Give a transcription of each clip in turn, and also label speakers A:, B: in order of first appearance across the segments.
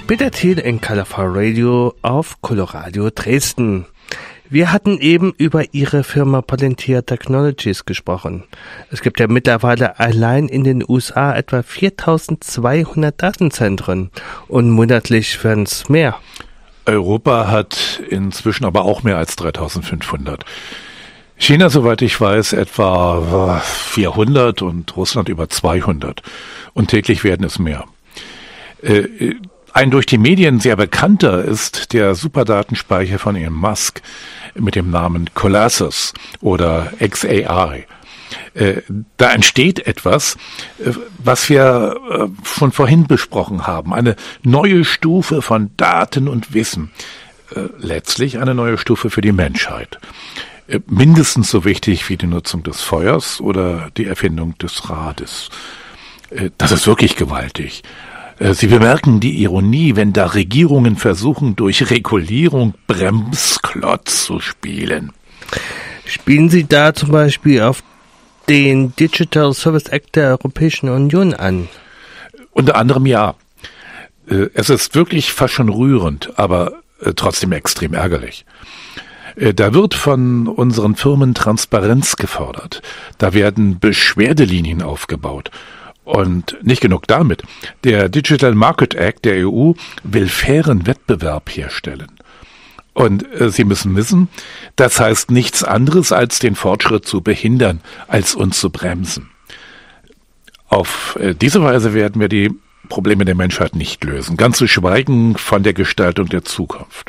A: Peter Thiel in Colorful Radio auf Coloradio Dresden. Wir hatten eben über Ihre Firma Palantir Technologies gesprochen. Es gibt ja mittlerweile allein in den USA etwa 4200 Datenzentren und monatlich werden es mehr.
B: Europa hat inzwischen aber auch mehr als 3500. China, soweit ich weiß, etwa 400 und Russland über 200. Und täglich werden es mehr. Ein durch die Medien sehr bekannter ist der Superdatenspeicher von Elon Musk mit dem Namen Colossus oder XAI. Da entsteht etwas, was wir schon vorhin besprochen haben. Eine neue Stufe von Daten und Wissen. Letztlich eine neue Stufe für die Menschheit. Mindestens so wichtig wie die Nutzung des Feuers oder die Erfindung des Rades. Das ist wirklich gewaltig. Sie bemerken die Ironie, wenn da Regierungen versuchen, durch Regulierung Bremsklotz zu spielen.
A: Spielen Sie da zum Beispiel auf den Digital Service Act der Europäischen Union an?
B: Unter anderem ja. Es ist wirklich fast schon rührend, aber trotzdem extrem ärgerlich. Da wird von unseren Firmen Transparenz gefordert. Da werden Beschwerdelinien aufgebaut. Und nicht genug damit. Der Digital Market Act der EU will fairen Wettbewerb herstellen. Und Sie müssen wissen, das heißt nichts anderes, als den Fortschritt zu behindern, als uns zu bremsen. Auf diese Weise werden wir die Probleme der Menschheit nicht lösen, ganz zu schweigen von der Gestaltung der Zukunft.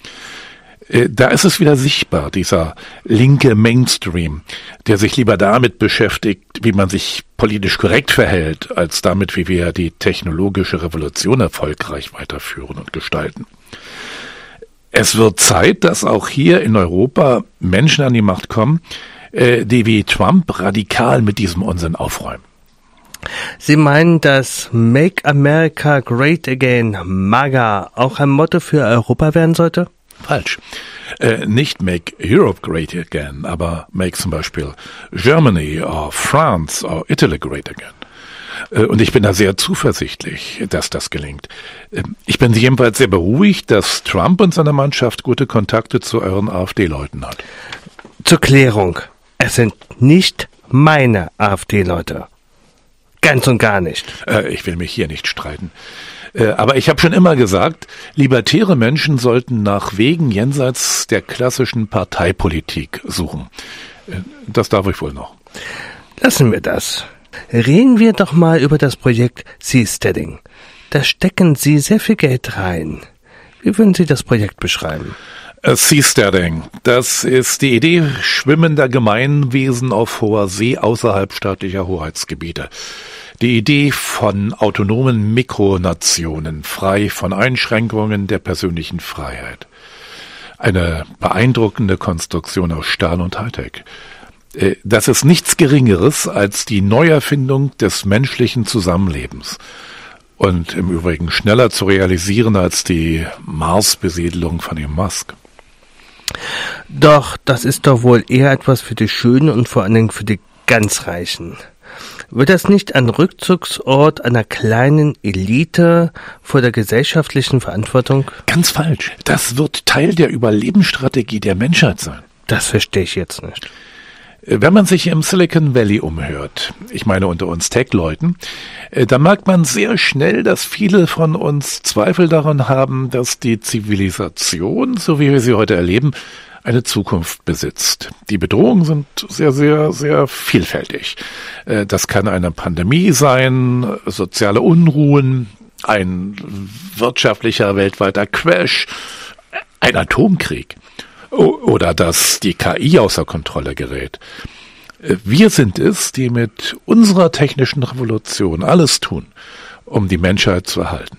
B: Da ist es wieder sichtbar, dieser linke Mainstream, der sich lieber damit beschäftigt, wie man sich politisch korrekt verhält, als damit, wie wir die technologische Revolution erfolgreich weiterführen und gestalten. Es wird Zeit, dass auch hier in Europa Menschen an die Macht kommen, die wie Trump radikal mit diesem Unsinn aufräumen.
A: Sie meinen, dass Make America Great Again, MAGA, auch ein Motto für Europa werden sollte?
B: Falsch. Nicht Make Europe Great Again, aber Make zum Beispiel Germany or France or Italy Great Again. Und ich bin da sehr zuversichtlich, dass das gelingt. Ich bin jedenfalls sehr beruhigt, dass Trump und seine Mannschaft gute Kontakte zu euren AfD-Leuten hat.
A: Zur Klärung, es sind nicht meine AfD-Leute. Ganz und gar nicht.
B: Ich will mich hier nicht streiten. Aber ich habe schon immer gesagt, libertäre Menschen sollten nach Wegen jenseits der klassischen Parteipolitik suchen. Das darf ich wohl noch.
A: Lassen wir das. Reden wir doch mal über das Projekt Seasteading. Da stecken Sie sehr viel Geld rein. Wie würden Sie das Projekt beschreiben?
B: Seasteading, das ist die Idee schwimmender Gemeinwesen auf hoher See außerhalb staatlicher Hoheitsgebiete. Die Idee von autonomen Mikronationen, frei von Einschränkungen der persönlichen Freiheit. Eine beeindruckende Konstruktion aus Stahl und Hightech. Das ist nichts Geringeres als die Neuerfindung des menschlichen Zusammenlebens. Und im Übrigen schneller zu realisieren als die Mars-Besiedelung von Elon Musk.
A: Doch, das ist doch wohl eher etwas für die Schönen und vor allen Dingen für die ganz Reichen. Wird das nicht ein Rückzugsort einer kleinen Elite vor der gesellschaftlichen Verantwortung?
B: Ganz falsch. Das wird Teil der Überlebensstrategie der Menschheit sein.
A: Das verstehe ich jetzt nicht.
B: Wenn man sich im Silicon Valley umhört, ich meine unter uns Tech-Leuten, da merkt man sehr schnell, dass viele von uns Zweifel daran haben, dass die Zivilisation, so wie wir sie heute erleben, eine Zukunft besitzt. Die Bedrohungen sind sehr, sehr, sehr vielfältig. Das kann eine Pandemie sein, soziale Unruhen, ein wirtschaftlicher weltweiter Crash, ein Atomkrieg oder dass die KI außer Kontrolle gerät. Wir sind es, die mit unserer technischen Revolution alles tun, um die Menschheit zu erhalten.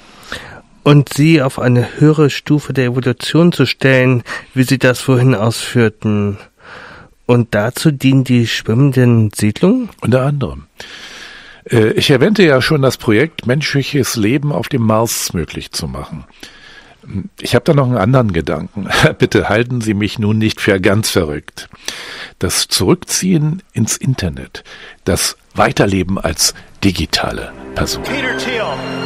A: Und sie auf eine höhere Stufe der Evolution zu stellen, wie Sie das vorhin ausführten. Und dazu dienen die schwimmenden Siedlungen?
B: Unter anderem. Ich erwähnte ja schon das Projekt, menschliches Leben auf dem Mars möglich zu machen. Ich habe da noch einen anderen Gedanken. Bitte halten Sie mich nun nicht für ganz verrückt. Das Zurückziehen ins Internet, das Weiterleben als digitale Person.